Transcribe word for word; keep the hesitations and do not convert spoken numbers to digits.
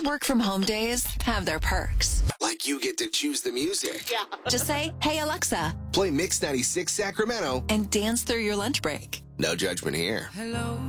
These work from home days have their perks. Like you get to choose the music. Yeah. Just say, hey, Alexa, Play Mix ninety-six Sacramento. and dance through your lunch break. No judgment here. Hello.